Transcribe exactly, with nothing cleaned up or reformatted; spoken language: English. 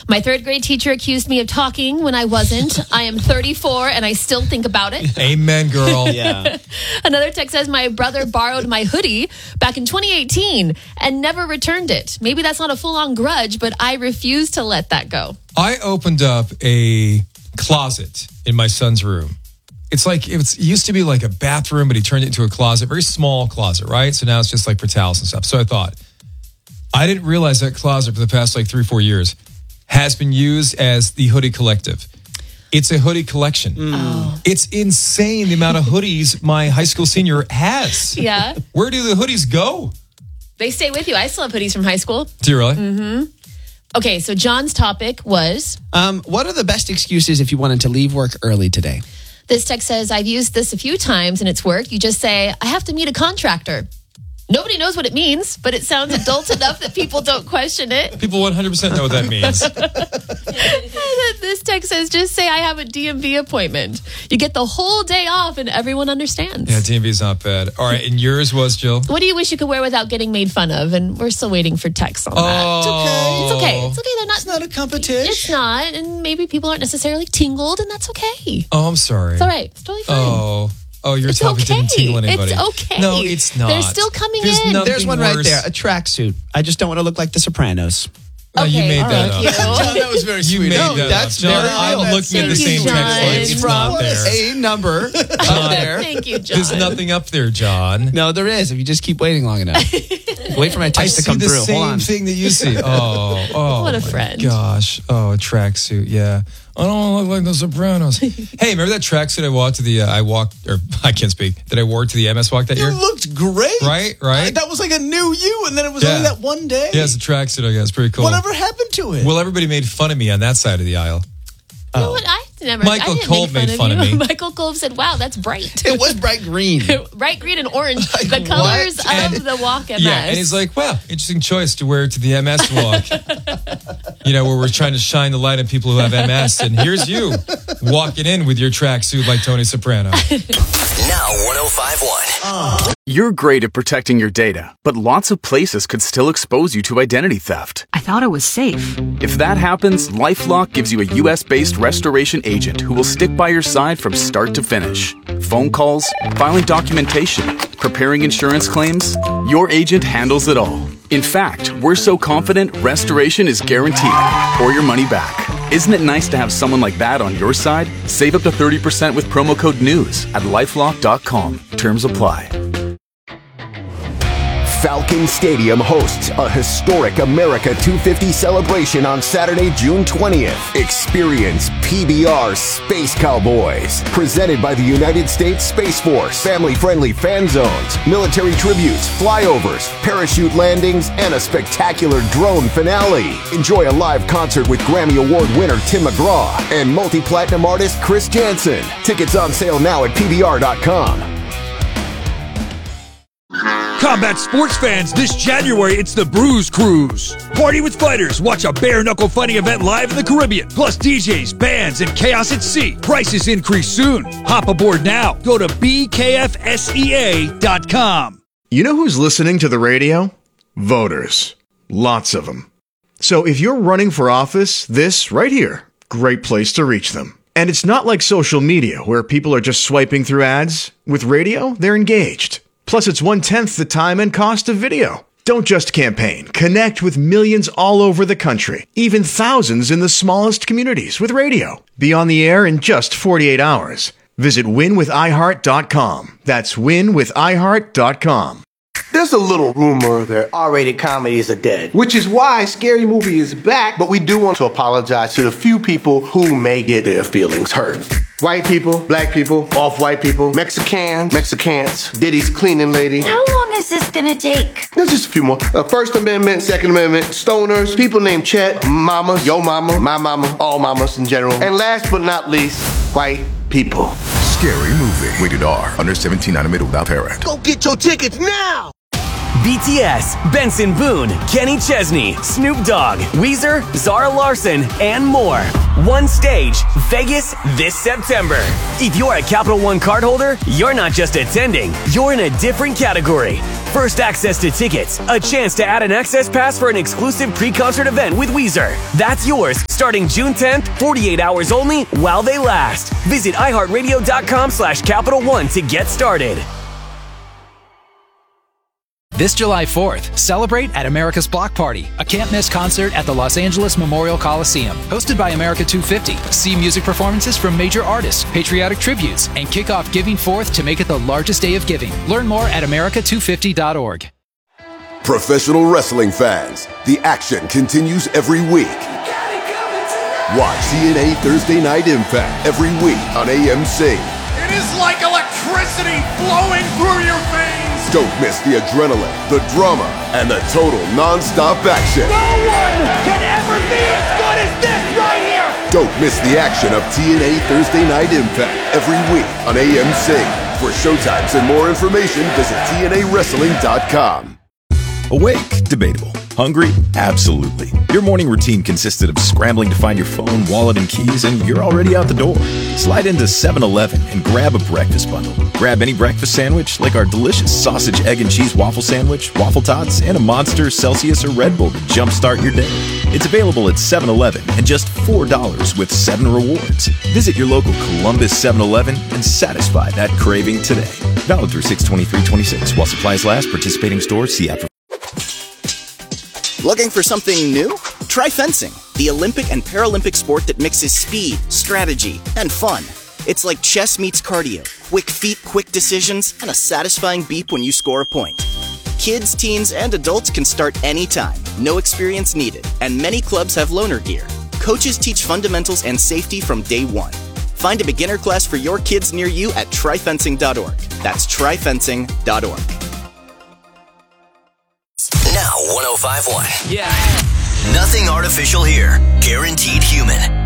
My third grade teacher accused me of talking when I wasn't. I am thirty-four and I still think about it. Amen, girl. Yeah. Another text says, my brother borrowed my hoodie back in twenty eighteen and never returned it. Maybe that's not a full-on grudge, but I refuse to let that go. I opened up a closet in my son's room. It's like, it's, it used to be like a bathroom, but he turned it into a closet, very small closet, right? So now it's just like for towels and stuff. So I thought, I didn't realize that closet for the past like three, four years has been used as the Hoodie Collective. It's a hoodie collection. Mm. Oh. It's insane the amount of hoodies my high school senior has. Yeah. Where do the hoodies go? They stay with you. I still have hoodies from high school. Do you really? Mm-hmm. Okay, so John's topic was... Um, what are the best excuses if you wanted to leave work early today? This text says, I've used this a few times and it's worked. You just say, I have to meet a contractor. Nobody knows what it means, but it sounds adult enough that people don't question it. People one hundred percent know what that means. This text says, just say I have a D M V appointment. You get the whole day off and everyone understands. Yeah, D M V is not bad. All right, and yours was, Jill? What do you wish you could wear without getting made fun of? And we're still waiting for texts on that. Oh. It's okay. It's okay. It's okay. They're not. It's not a competition. It's not. And maybe people aren't necessarily tingled, and that's okay. Oh, I'm sorry. It's all right. It's totally fine. Oh. Oh, your It's topic okay. didn't tingle anybody. It's okay. No, it's not. They're still coming There's in. nothing There's one worse. right there, a tracksuit. I just don't want to look like the Sopranos. Oh, you Okay, made that thank up. you. John, that was very You sweet. made No, that that's up. John, very I'm real. looking at the Thank same you, text. John. Like, it's from not there. a number up there. Thank you, John. There's nothing up there, John. No, there is. If you just keep waiting long enough. Wait for my I text to see come the through. same Hold on. thing that you see. Oh, oh. What a my friend. Gosh. Oh, a tracksuit. Yeah. I don't want to look like the Sopranos. Hey, remember that tracksuit I walked to the, uh, I walked, or I can't speak, that I wore to the M S walk that year? You looked great. Right, right. That was like a new you, and then it was Yeah. only that one day. Yeah, it's a tracksuit, I guess. Pretty cool. Whatever happened to it? Well, everybody made fun of me on that side of the aisle. You know what? I never. Michael I didn't Kolb make made fun of you. me. Michael Kolb said, "Wow, that's bright." It was bright green. Bright green and orange, the Like, colors what? of And- the walk M S. Yeah, and he's like, wow, interesting choice to wear to the M S walk. You know, where we're trying to shine the light on people who have M S. And here's you walking in with your tracksuit like Tony Soprano. Now one oh five point one. You're great at protecting your data, but lots of places could still expose you to identity theft. I thought it was safe. If that happens, LifeLock gives you a U S-based restoration agent who will stick by your side from start to finish. Phone calls, filing documentation, preparing insurance claims, your agent handles it all. In fact, we're so confident restoration is guaranteed or your money back. Isn't it nice to have someone like that on your side? Save up to thirty percent with promo code NEWS at lifelock dot com. Terms apply. Falcon Stadium hosts a historic America two fifty celebration on Saturday, June twentieth. Experience P B R Space Cowboys, presented by the United States Space Force. Family-friendly fan zones, military tributes, flyovers, parachute landings, and a spectacular drone finale. Enjoy a live concert with Grammy Award winner Tim McGraw and multi-platinum artist Chris Jansen. Tickets on sale now at P B R dot com. Combat sports fans, this January it's the Bruise Cruise. Party with fighters, watch a bare-knuckle fighting event live in the Caribbean. Plus D Js, bands, and chaos at sea. Prices increase soon. Hop aboard now. Go to B K F S E A dot com. You know who's listening to the radio? Voters. Lots of them. So if you're running for office, this right here, great place to reach them. And it's not like social media where people are just swiping through ads. With radio, they're engaged. Plus, it's one-tenth the time and cost of video. Don't just campaign. Connect with millions all over the country, even thousands in the smallest communities with radio. Be on the air in just forty-eight hours. Visit win with i heart dot com. That's win with i heart dot com. There's a little rumor that R-rated comedies are dead, which is why Scary Movie is back, but we do want to apologize to the few people who may get their feelings hurt. White people, black people, off-white people, Mexicans, Mexicans, Diddy's cleaning lady. How long is this gonna take? There's just a few more. Uh, First Amendment, Second Amendment, stoners, people named Chet, mamas, yo mama, my mama, all mamas in general. And last but not least, white people. Scary Movie. Rated R. Under seventeen, not admitted without parent. Go get your tickets now! B T S, Benson Boone, Kenny Chesney, Snoop Dogg, Weezer, Zara Larson, and more. One stage, Vegas this September. If you're a Capital One cardholder, you're not just attending, you're in a different category. First access to tickets, a chance to add an access pass for an exclusive pre-concert event with Weezer. That's yours starting June tenth, forty-eight hours only while they last. Visit iHeartRadio.com slash Capital One to get started. This July fourth, celebrate at America's Block Party, a can't-miss concert at the Los Angeles Memorial Coliseum. Hosted by America two fifty. See music performances from major artists, patriotic tributes, and kick off Giving Fourth to make it the largest day of giving. Learn more at America two fifty dot org. Professional wrestling fans, the action continues every week. Watch T N A Thursday Night Impact every week on A M C. It is like electricity flowing through your veins. Don't miss the adrenaline, the drama, and the total non-stop action. No one can ever be as good as this right here. Don't miss the action of T N A Thursday Night Impact every week on A M C. For showtimes and more information, visit T N A wrestling dot com. Awake? Debatable. Hungry? Absolutely. Your morning routine consisted of scrambling to find your phone, wallet, and keys, and you're already out the door. Slide into seven eleven and grab a breakfast bundle. Grab any breakfast sandwich, like our delicious sausage, egg, and cheese waffle sandwich, waffle tots, and a Monster, Celsius, or Red Bull to jumpstart your day. It's available at seven eleven and just four dollars with seven rewards. Visit your local Columbus seven eleven and satisfy that craving today. Valid through six twenty-three twenty-six. While supplies last, participating stores, see app for. Looking for something new? Try fencing, the Olympic and Paralympic sport that mixes speed, strategy, and fun. It's like chess meets cardio, quick feet, quick decisions, and a satisfying beep when you score a point. Kids, teens, and adults can start anytime, no experience needed, and many clubs have loaner gear. Coaches teach fundamentals and safety from day one. Find a beginner class for your kids near you at try fencing dot org. That's try fencing dot org. Now one oh five point one. Yeah. Nothing artificial here. Guaranteed human.